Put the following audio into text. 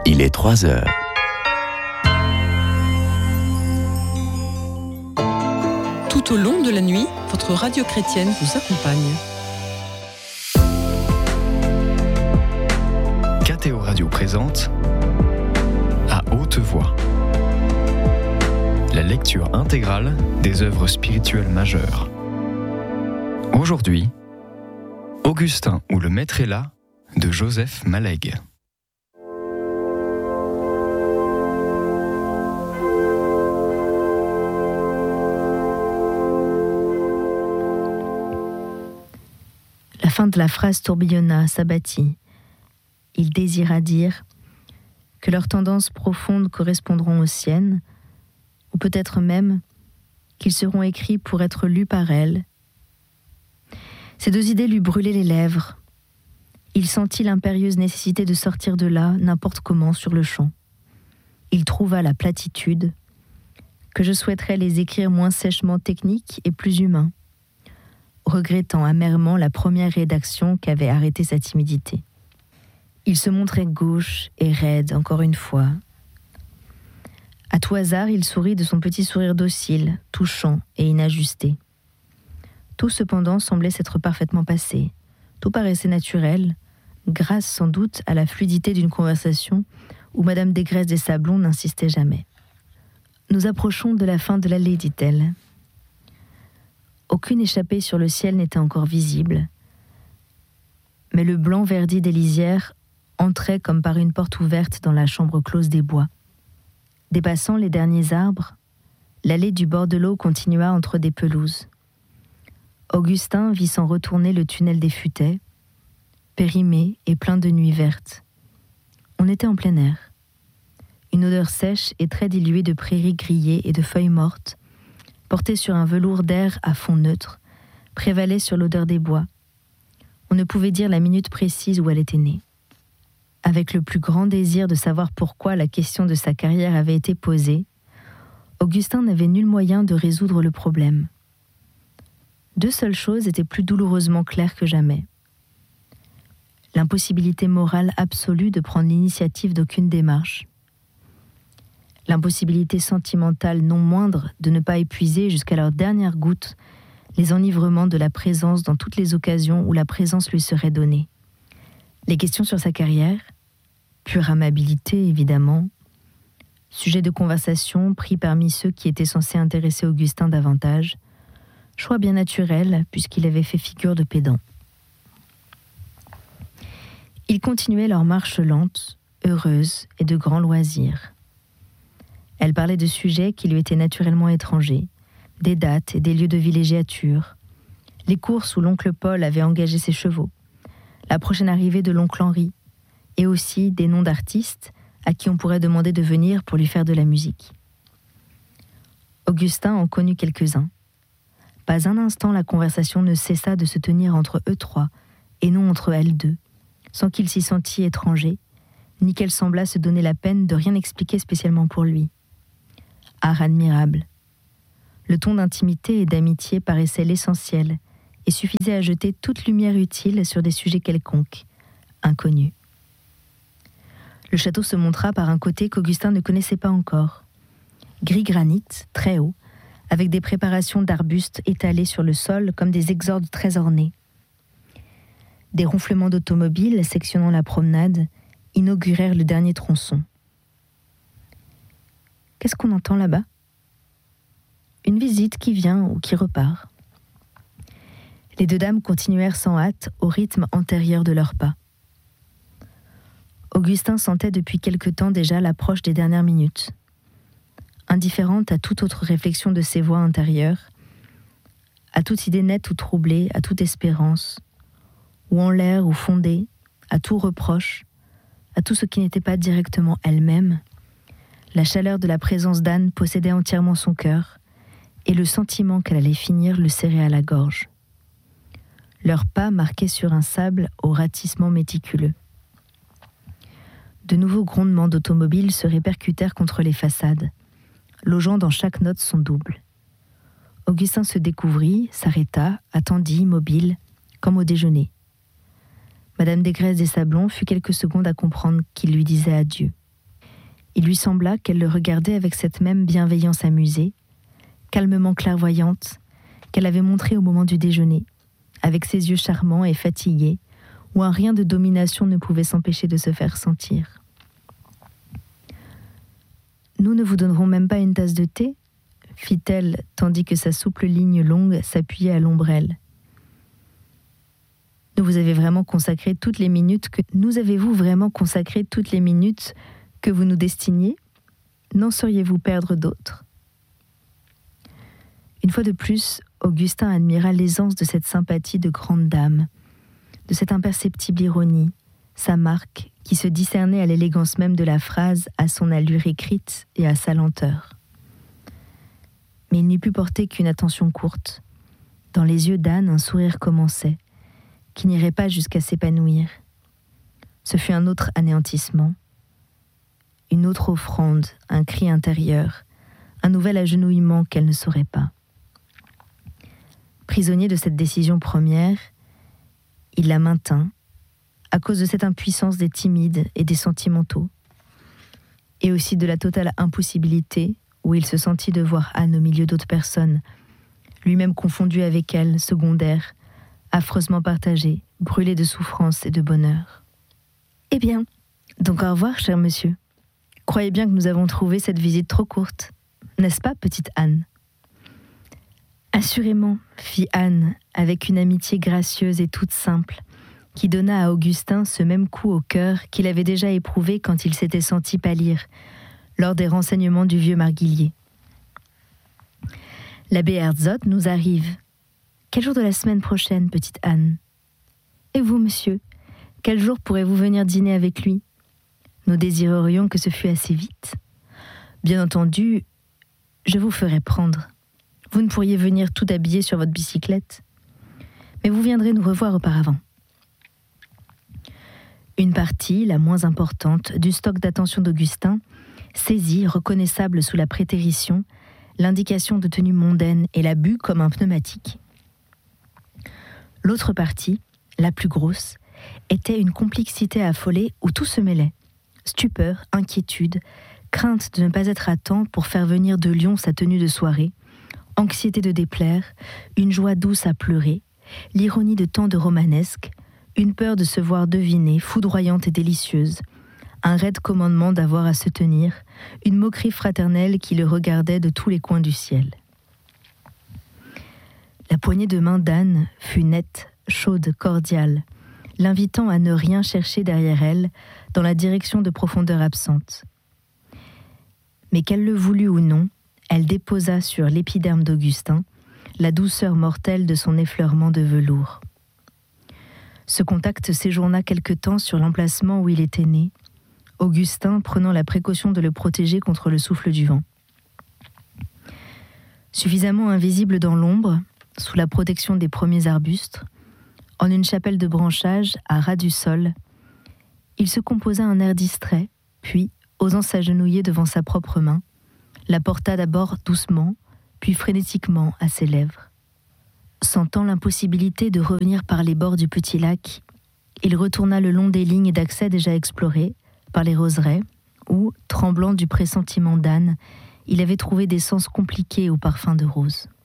Il est 3 heures. Tout au long de la nuit, votre radio chrétienne vous accompagne. KTO Radio présente À haute voix, la lecture intégrale des œuvres spirituelles majeures. Aujourd'hui, Augustin ou le Maître est là de Joseph Malègue. La fin de la phrase tourbillonna, s'abattit. Il désira dire que leurs tendances profondes correspondront aux siennes, ou peut-être même qu'ils seront écrits pour être lus par elle. Ces deux idées lui brûlaient les lèvres. Il sentit l'impérieuse nécessité de sortir de là, n'importe comment, sur le champ. Il trouva la platitude, que je souhaiterais les écrire moins sèchement techniques et plus humains, regrettant amèrement la première rédaction qu'avait arrêté sa timidité. Il se montrait gauche et raide encore une fois. À tout hasard, il sourit de son petit sourire docile, touchant et inajusté. Tout cependant semblait s'être parfaitement passé. Tout paraissait naturel, grâce sans doute à la fluidité d'une conversation où Madame Desgraisses des Sablons n'insistait jamais. « Nous approchons de la fin de l'allée, dit-elle. Aucune échappée sur le ciel n'était encore visible, mais le blanc verdi des lisières entrait comme par une porte ouverte dans la chambre close des bois. Dépassant les derniers arbres, l'allée du bord de l'eau continua entre des pelouses. Augustin vit sans retourner le tunnel des futaies, périmé et plein de nuits vertes. On était en plein air. Une odeur sèche et très diluée de prairies grillées et de feuilles mortes, portée sur un velours d'air à fond neutre, prévalait sur l'odeur des bois. On ne pouvait dire la minute précise où elle était née. Avec le plus grand désir de savoir pourquoi la question de sa carrière avait été posée, Augustin n'avait nul moyen de résoudre le problème. Deux seules choses étaient plus douloureusement claires que jamais. L'impossibilité morale absolue de prendre l'initiative d'aucune démarche. L'impossibilité sentimentale non moindre de ne pas épuiser jusqu'à leur dernière goutte les enivrements de la présence dans toutes les occasions où la présence lui serait donnée. Les questions sur sa carrière, pure amabilité évidemment, sujet de conversation pris parmi ceux qui étaient censés intéresser Augustin davantage, choix bien naturel puisqu'il avait fait figure de pédant. Ils continuaient leur marche lente, heureuse et de grand loisir. Elle parlait de sujets qui lui étaient naturellement étrangers, des dates et des lieux de villégiature, les courses où l'oncle Paul avait engagé ses chevaux, la prochaine arrivée de l'oncle Henri, et aussi des noms d'artistes à qui on pourrait demander de venir pour lui faire de la musique. Augustin en connut quelques-uns. Pas un instant la conversation ne cessa de se tenir entre eux trois, et non entre elles deux, sans qu'il s'y sentît étranger, ni qu'elle semblât se donner la peine de rien expliquer spécialement pour lui. Art admirable. Le ton d'intimité et d'amitié paraissait l'essentiel, et suffisait à jeter toute lumière utile sur des sujets quelconques, inconnus. Le château se montra par un côté qu'Augustin ne connaissait pas encore. Gris granit, très haut, avec des préparations d'arbustes étalés sur le sol comme des exordes très ornés. Des ronflements d'automobiles sectionnant la promenade inaugurèrent le dernier tronçon. Qu'est-ce qu'on entend là-bas ? Une visite qui vient ou qui repart. Les deux dames continuèrent sans hâte au rythme antérieur de leurs pas. Augustin sentait depuis quelque temps déjà l'approche des dernières minutes. Indifférente à toute autre réflexion de ses voix intérieures, à toute idée nette ou troublée, à toute espérance, ou en l'air ou fondée, à tout reproche, à tout ce qui n'était pas directement elle-même, la chaleur de la présence d'Anne possédait entièrement son cœur, et le sentiment qu'elle allait finir le serrait à la gorge. Leurs pas marquaient sur un sable au ratissement méticuleux. De nouveaux grondements d'automobiles se répercutèrent contre les façades, logeant dans chaque note son double. Augustin se découvrit, s'arrêta, attendit, immobile, comme au déjeuner. Madame Desgraisses des Sablons fut quelques secondes à comprendre qu'il lui disait adieu. Il lui sembla qu'elle le regardait avec cette même bienveillance amusée, calmement clairvoyante, qu'elle avait montrée au moment du déjeuner, avec ses yeux charmants et fatigués, où un rien de domination ne pouvait s'empêcher de se faire sentir. « Nous ne vous donnerons même pas une tasse de thé ?» fit-elle, tandis que sa souple ligne longue s'appuyait à l'ombrelle. « Nous avez-vous vraiment consacré toutes les minutes que vous nous destiniez ? N'en sauriez-vous perdre d'autres ?» Une fois de plus, Augustin admira l'aisance de cette sympathie de grande dame, de cette imperceptible ironie, sa marque qui se discernait à l'élégance même de la phrase, à son allure écrite et à sa lenteur. Mais il n'y put porter qu'une attention courte. Dans les yeux d'Anne, un sourire commençait, qui n'irait pas jusqu'à s'épanouir. Ce fut un autre anéantissement, une autre offrande, un cri intérieur, un nouvel agenouillement qu'elle ne saurait pas. Prisonnier de cette décision première, il la maintint, à cause de cette impuissance des timides et des sentimentaux, et aussi de la totale impossibilité où il se sentit de voir Anne au milieu d'autres personnes, lui-même confondu avec elle, secondaire, affreusement partagé, brûlé de souffrance et de bonheur. « Eh bien, donc au revoir, cher monsieur. Croyez bien que nous avons trouvé cette visite trop courte, n'est-ce pas, petite Anne ?» « Assurément, fit Anne, avec une amitié gracieuse et toute simple, qui donna à Augustin ce même coup au cœur qu'il avait déjà éprouvé quand il s'était senti pâlir, lors des renseignements du vieux Marguillier. « L'abbé Herzog nous arrive. Quel jour de la semaine prochaine, petite Anne ? Et vous, monsieur, quel jour pourrez-vous venir dîner avec lui ? Nous désirerions que ce fût assez vite. Bien entendu, je vous ferai prendre. Vous ne pourriez venir tout habillé sur votre bicyclette, mais vous viendrez nous revoir auparavant. » Une partie, la moins importante, du stock d'attention d'Augustin saisit, reconnaissable sous la prétérition, l'indication de tenue mondaine et la but comme un pneumatique. L'autre partie, la plus grosse, était une complexité affolée où tout se mêlait. Stupeur, inquiétude, crainte de ne pas être à temps pour faire venir de Lyon sa tenue de soirée, anxiété de déplaire, une joie douce à pleurer, l'ironie de tant de romanesque, une peur de se voir deviner, foudroyante et délicieuse, un raide commandement d'avoir à se tenir, une moquerie fraternelle qui le regardait de tous les coins du ciel. La poignée de main d'Anne fut nette, chaude, cordiale, l'invitant à ne rien chercher derrière elle dans la direction de profondeurs absentes. Mais qu'elle le voulût ou non, elle déposa sur l'épiderme d'Augustin la douceur mortelle de son effleurement de velours. Ce contact séjourna quelque temps sur l'emplacement où il était né, Augustin prenant la précaution de le protéger contre le souffle du vent. Suffisamment invisible dans l'ombre, sous la protection des premiers arbustes, en une chapelle de branchage à ras du sol, il se composa un air distrait, puis, osant s'agenouiller devant sa propre main, la porta d'abord doucement, puis frénétiquement à ses lèvres. Sentant l'impossibilité de revenir par les bords du petit lac, il retourna le long des lignes d'accès déjà explorées, par les roseraies, où, tremblant du pressentiment d'Anne, il avait trouvé des sens compliqués au parfum de rose.